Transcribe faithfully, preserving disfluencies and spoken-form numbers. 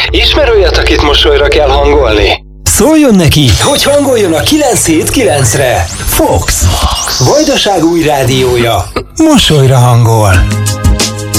Ismer olyat, akit mosolyra kell hangolni? Szóljon neki, hogy hangoljon a kilenc hét kilencre. Fox. Vajdaság új rádiója. Mosolyra hangol.